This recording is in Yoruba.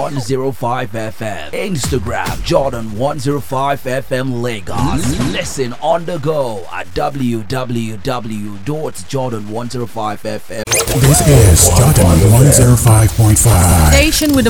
105 FM. Instagram Jordan 105 FM Lagos. Listen on the go at www.jordan105fm. This is Jordan 105.5. Station with